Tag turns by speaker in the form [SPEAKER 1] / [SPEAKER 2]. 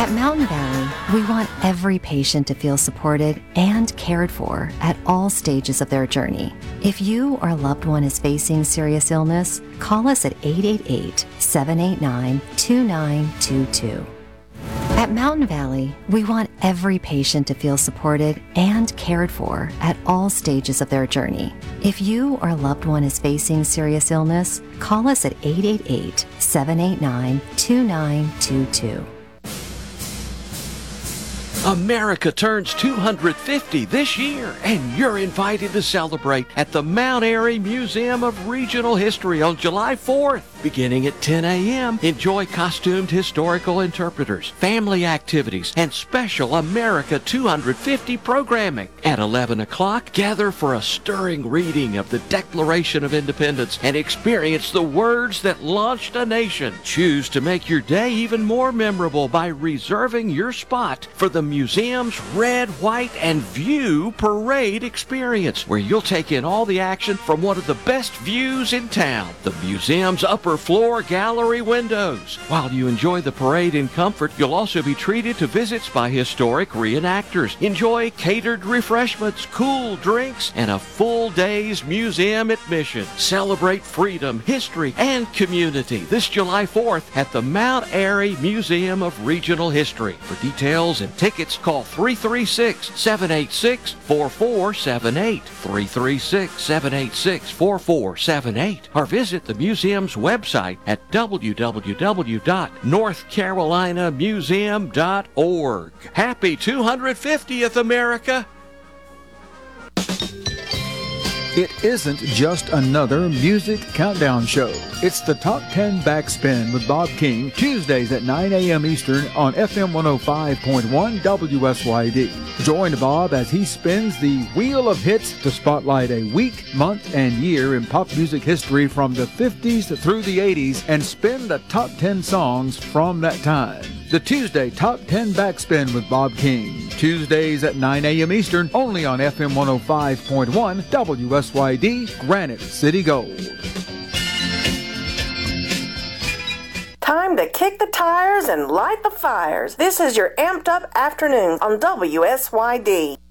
[SPEAKER 1] At Mountain Valley, we want every patient to feel supported and cared for at all stages of their journey. If you or a loved one is facing serious illness, call us at 888-789-2922. At Mountain Valley, we want every patient to feel supported and cared for at all stages of their journey. If you or a loved one is facing serious illness, call us at 888-789-2922.
[SPEAKER 2] America turns 250 this year, and you're invited to celebrate at the Mount Airy Museum of Regional History on July 4th. Beginning at 10 a.m., enjoy costumed historical interpreters, family activities, and special America 250 programming. At 11 o'clock, gather for a stirring reading of the Declaration of Independence and experience the words that launched a nation. Choose to make your day even more memorable by reserving your spot for the museum's Red, White, and View Parade experience, where you'll take in all the action from one of the best views in town, the museum's upper floor gallery windows. While you enjoy the parade in comfort, you'll also be treated to visits by historic reenactors. Enjoy catered refreshments, cool drinks, and a full day's museum admission. Celebrate freedom, history, and community this July 4th at the Mount Airy Museum of Regional History. For details and tickets, call 336-786-4478, 336-786-4478, or visit the museum's website at www.northcarolinamuseum.org. Happy 250th, America!
[SPEAKER 3] It isn't just another music countdown show. It's the Top 10 Backspin with Bob King, Tuesdays at 9 a.m. Eastern on FM 105.1 WSYD. Join Bob as he spins the Wheel of Hits to spotlight a week, month, and year in pop music history from the 50s through the 80s and spin the top 10 songs from that time. The Tuesday Top 10 Backspin with Bob King. Tuesdays at 9 a.m. Eastern, only on FM 105.1 WSYD, Granite City Gold.
[SPEAKER 4] Time to kick the tires and light the fires. This is your amped up afternoon on WSYD.